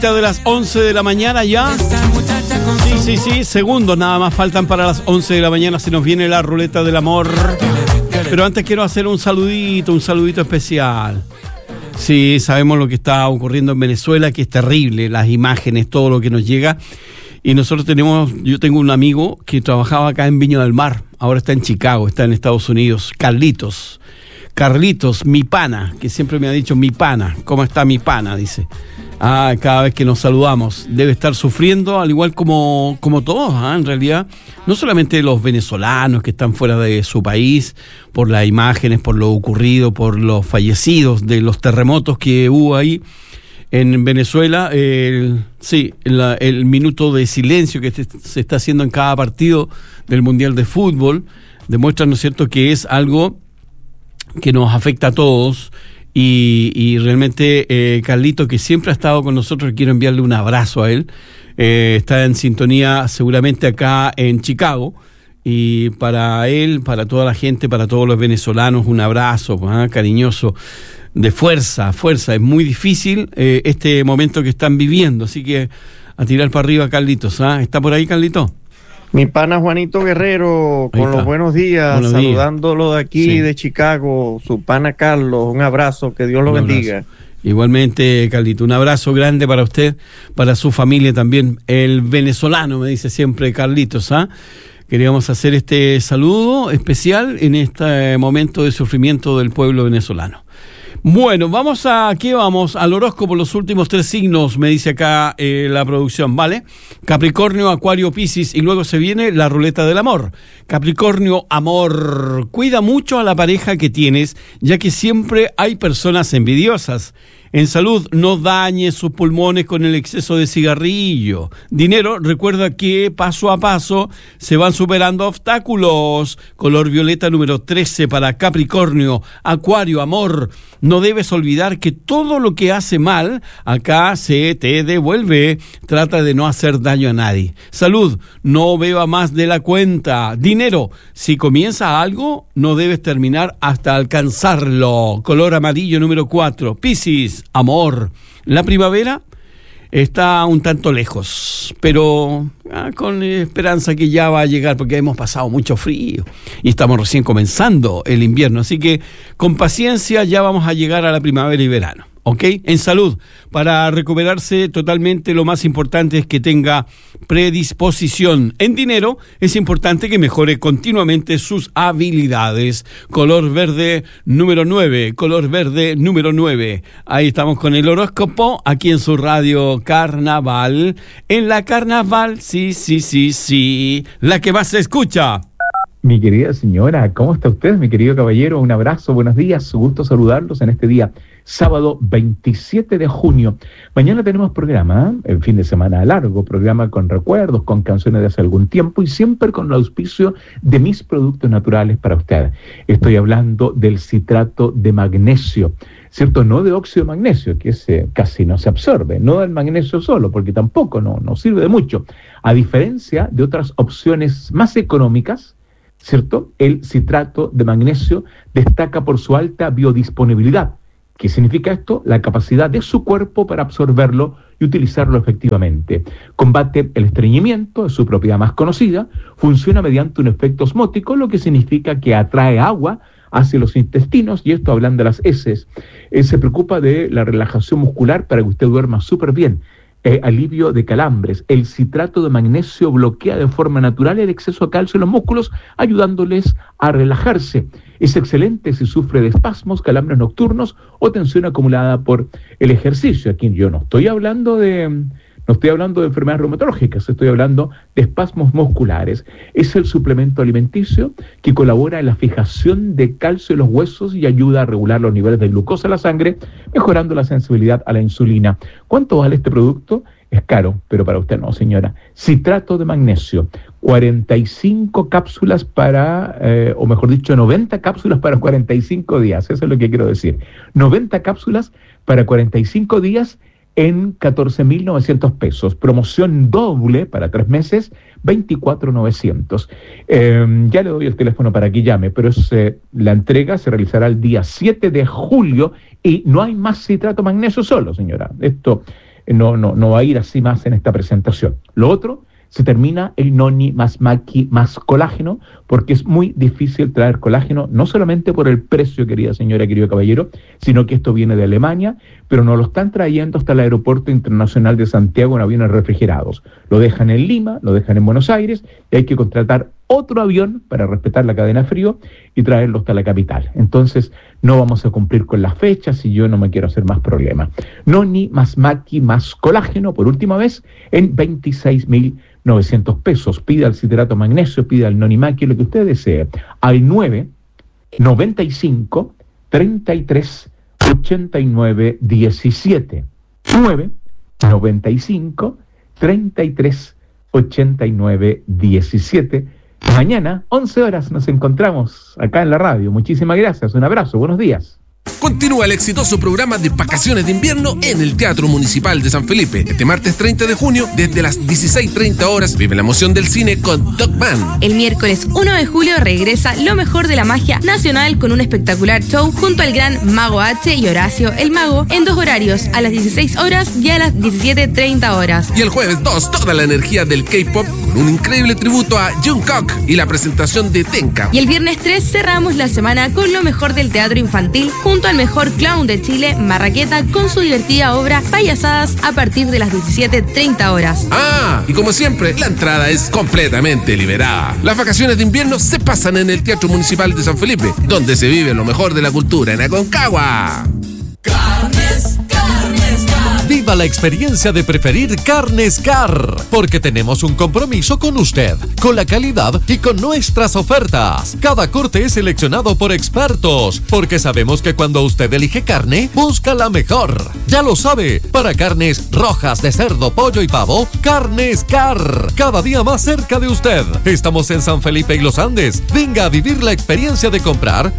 De las 11 de la mañana ya. Sí, segundos nada más faltan para las 11 de la mañana. Se nos viene la ruleta del amor. Pero antes quiero hacer un saludito especial. Sí, sabemos lo que está ocurriendo en Venezuela, que es terrible, las imágenes, todo lo que nos llega. Y yo tengo un amigo que trabajaba acá en Viña del Mar, ahora está en Chicago, está en Estados Unidos, Carlitos, mi pana, que siempre me ha dicho mi pana, ¿cómo está mi pana? Dice. Cada vez que nos saludamos, debe estar sufriendo, al igual como todos, en realidad, no solamente los venezolanos que están fuera de su país, por las imágenes, por lo ocurrido, por los fallecidos de los terremotos que hubo ahí en Venezuela, el minuto de silencio que se está haciendo en cada partido del Mundial de Fútbol, demuestra, ¿no es cierto?, que es algo que nos afecta a todos. Y realmente Carlito, que siempre ha estado con nosotros, quiero enviarle un abrazo a él. Está en sintonía seguramente acá en Chicago, y para él, para toda la gente, para todos los venezolanos, un abrazo cariñoso, de fuerza. Es muy difícil este momento que están viviendo, así que a tirar para arriba, Carlitos. ¿Está por ahí, Carlito? Mi pana Juanito Guerrero, con los buenos días, saludándolo de aquí, de Chicago, su pana Carlos, un abrazo, que Dios lo bendiga. Igualmente, Carlito, un abrazo grande para usted, para su familia también, el venezolano, me dice siempre Carlitos. Queríamos hacer este saludo especial en este momento de sufrimiento del pueblo venezolano. Bueno, vamos al horóscopo, los últimos 3 signos, me dice acá la producción, ¿vale? Capricornio, Acuario, Piscis, y luego se viene la ruleta del amor. Capricornio, amor, cuida mucho a la pareja que tienes, ya que siempre hay personas envidiosas. En salud, no dañes sus pulmones con el exceso de cigarrillo. Dinero, recuerda que paso a paso se van superando obstáculos. Color violeta número 13 para Capricornio. Acuario, amor, no debes olvidar que todo lo que hace mal, acá se te devuelve. Trata de no hacer daño a nadie. Salud, no beba más de la cuenta. Dinero, si comienza algo, no debes terminar hasta alcanzarlo. Color amarillo número 4. Piscis, amor, la primavera está un tanto lejos, pero con esperanza que ya va a llegar, porque hemos pasado mucho frío y estamos recién comenzando el invierno, así que con paciencia ya vamos a llegar a la primavera y verano. ¿Ok? En salud, para recuperarse totalmente, lo más importante es que tenga predisposición. En dinero, es importante que mejore continuamente sus habilidades. Color verde número 9. Ahí estamos con el horóscopo, aquí en su radio Carnaval. En la Carnaval, sí, la que más se escucha. Mi querida señora, ¿cómo está usted, mi querido caballero? Un abrazo, buenos días, un gusto saludarlos en este día, sábado 27 de junio. Mañana tenemos programa, el fin de semana largo, programa con recuerdos, con canciones de hace algún tiempo y siempre con el auspicio de mis productos naturales para usted. Estoy hablando del citrato de magnesio, ¿cierto? No de óxido de magnesio, que casi no se absorbe, no del magnesio solo, porque tampoco no sirve de mucho. A diferencia de otras opciones más económicas, ¿cierto? El citrato de magnesio destaca por su alta biodisponibilidad. ¿Qué significa esto? La capacidad de su cuerpo para absorberlo y utilizarlo efectivamente. Combate el estreñimiento, es su propiedad más conocida, funciona mediante un efecto osmótico, lo que significa que atrae agua hacia los intestinos, y esto hablan de las heces. Se preocupa de la relajación muscular para que usted duerma súper bien. Alivio de calambres. El citrato de magnesio bloquea de forma natural el exceso de calcio en los músculos, ayudándoles a relajarse. Es excelente si sufre de espasmos, calambres nocturnos o tensión acumulada por el ejercicio. Aquí yo no estoy hablando de enfermedades reumatológicas, estoy hablando de espasmos musculares. Es el suplemento alimenticio que colabora en la fijación de calcio en los huesos y ayuda a regular los niveles de glucosa en la sangre, mejorando la sensibilidad a la insulina. ¿Cuánto vale este producto? Es caro, pero para usted no, señora. Citrato de magnesio, 45 cápsulas o mejor dicho, 90 cápsulas para 45 días. Eso es lo que quiero decir. 90 cápsulas para 45 días en 14.900 pesos. Promoción doble para 3 meses, 24.900. Ya le doy el teléfono para que llame, pero la entrega se realizará el día 7 de julio y no hay más citrato magnesio solo, señora. Esto no va a ir así más en esta presentación. Lo otro, se termina el noni más maqui más colágeno, porque es muy difícil traer colágeno, no solamente por el precio, querida señora, querido caballero, sino que esto viene de Alemania, pero nos lo están trayendo hasta el Aeropuerto Internacional de Santiago en aviones refrigerados. Lo dejan en Lima, lo dejan en Buenos Aires, y hay que contratar otro avión para respetar la cadena de frío y traerlo hasta la capital. Entonces, no vamos a cumplir con las fechas y yo no me quiero hacer más problemas. Noni más maqui más colágeno, por última vez, en 26.900 pesos. Pida el citrato magnesio, pida el noni maqui, lo que usted desee. Al 995 33 89 17. 995 33 89 17. Mañana, 11 horas, nos encontramos acá en la radio. Muchísimas gracias, un abrazo, buenos días. Continúa el exitoso programa de vacaciones de invierno en el Teatro Municipal de San Felipe. Este martes 30 de junio, desde las 16:30 horas, vive la emoción del cine con Dogman. El miércoles 1 de julio regresa lo mejor de la magia nacional con un espectacular show junto al gran Mago H y Horacio el Mago en 2 horarios, a las 16 horas y a las 17:30 horas. Y el jueves 2, toda la energía del K-pop con un increíble tributo a Jungkook y la presentación de Tenka. Y el viernes 3 cerramos la semana con lo mejor del teatro infantil junto al mejor clown de Chile, Marraqueta, con su divertida obra Payasadas a partir de las 17:30 horas. Y como siempre, la entrada es completamente liberada. Las vacaciones de invierno se pasan en el Teatro Municipal de San Felipe, donde se vive lo mejor de la cultura en Aconcagua. Viva la experiencia de preferir Carnes Car, porque tenemos un compromiso con usted, con la calidad y con nuestras ofertas. Cada corte es seleccionado por expertos, porque sabemos que cuando usted elige carne, busca la mejor. Ya lo sabe, para carnes rojas de cerdo, pollo y pavo, Carnes Car, cada día más cerca de usted. Estamos en San Felipe y Los Andes. Venga a vivir la experiencia de comprar